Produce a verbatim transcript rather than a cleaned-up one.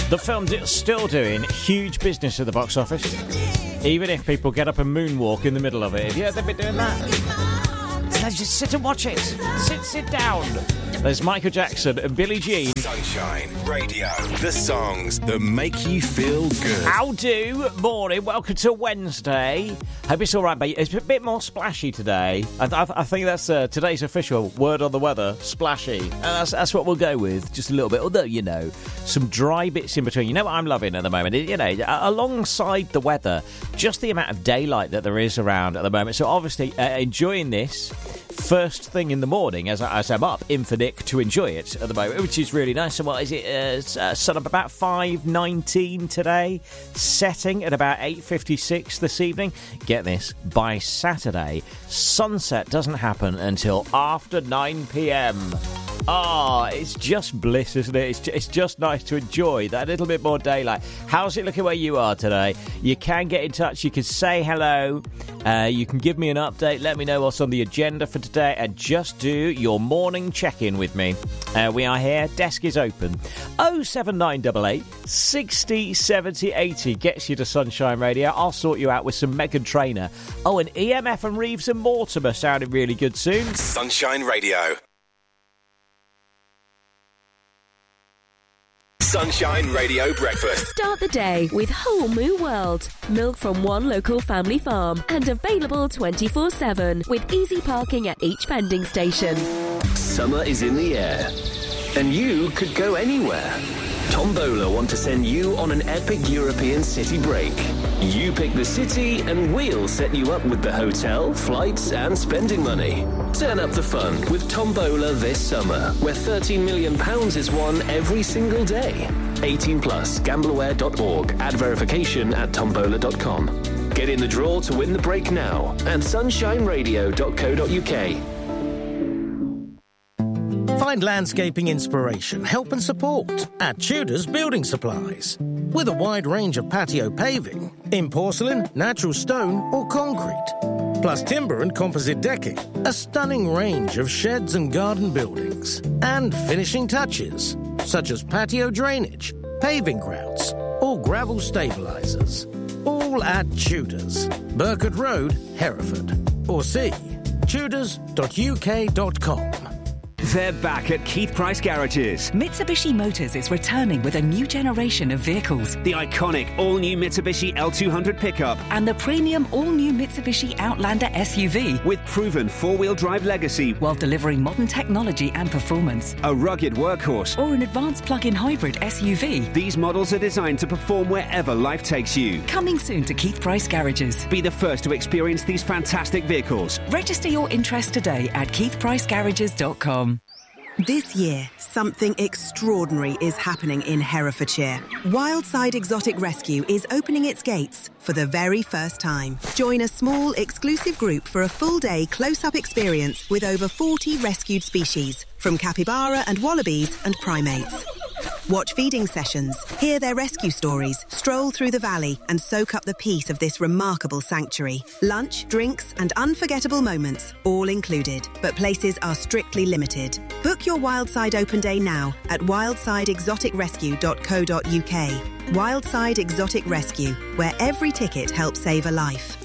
The film's still doing huge business at the box office, even if people get up and moonwalk in the middle of it. Have you ever been doing that? So just sit and watch it. Sit, sit down. There's Michael Jackson and Billie Jean. Sunshine Radio, the songs that make you feel good. How do? Morning, welcome to Wednesday. Hope it's all right, mate. It's a bit more splashy today. I, I, I think that's uh, today's official word on the weather, splashy. And that's, that's what we'll go with, just a little bit. Although, you know, some dry bits in between. You know what I'm loving at the moment? You know, alongside the weather, just the amount of daylight that there is around at the moment. So obviously, uh, enjoying this first thing in the morning as, I, as I'm up in for Nick to enjoy it at the moment, which is really nice. So what is it? Uh, uh, sun up about five nineteen today, setting at about eight fifty-six this evening. Get this, by Saturday, sunset doesn't happen until after nine p.m. Ah, oh, it's just bliss, isn't it? It's just, it's just nice to enjoy that little bit more daylight. How's it looking where you are today? You can get in touch. You can say hello. Uh, you can give me an update. Let me know what's on the agenda for today. And just do your morning check-in with me. Uh, we are here. Desk is open. oh seven nine eight eight, six oh, seven oh, eighty gets you to Sunshine Radio. I'll sort you out with some Meghan Trainor. Oh, and E M F and Reeves and Mortimer sounding really good soon. Sunshine Radio. Sunshine Radio Breakfast. Start the day with Whole Moo World. Milk from one local family farm and available twenty-four seven with easy parking at each vending station. Summer is in the air and you could go anywhere. Tombola want to send you on an epic European city break. You pick the city and we'll set you up with the hotel, flights and spending money. Turn up the fun with Tombola this summer, where thirteen million pounds is won every single day. eighteen plus, gambleaware dot org. Add verification at tombola dot com. Get in the draw to win the break now at sunshine radio dot co dot uk. Find landscaping inspiration, help and support at Tudor's Building Supplies. With a wide range of patio paving in porcelain, natural stone or concrete. Plus timber and composite decking. A stunning range of sheds and garden buildings. And finishing touches, such as patio drainage, paving grouts or gravel stabilisers. All at Tudor's, Burkett Road, Hereford. Or see tudors dot u k dot com. They're back at Keith Price Garages. Mitsubishi Motors is returning with a new generation of vehicles. The iconic all-new Mitsubishi L two hundred pickup. And the premium all-new Mitsubishi Outlander S U V. With proven four-wheel drive legacy. While delivering modern technology and performance. A rugged workhorse. Or an advanced plug-in hybrid S U V. These models are designed to perform wherever life takes you. Coming soon to Keith Price Garages. Be the first to experience these fantastic vehicles. Register your interest today at keith price garages dot com. This year, something extraordinary is happening in Herefordshire. Wildside Exotic Rescue is opening its gates for the very first time. Join a small, exclusive group for a full-day close-up experience with over forty rescued species, from capybara and wallabies and primates. Watch feeding sessions, hear their rescue stories, stroll through the valley and soak up the peace of this remarkable sanctuary. Lunch, drinks and unforgettable moments, all included, but places are strictly limited. Book your Wildside Open Day now at wildside exotic rescue dot co dot uk. Wildside Exotic Rescue, where every ticket helps save a life.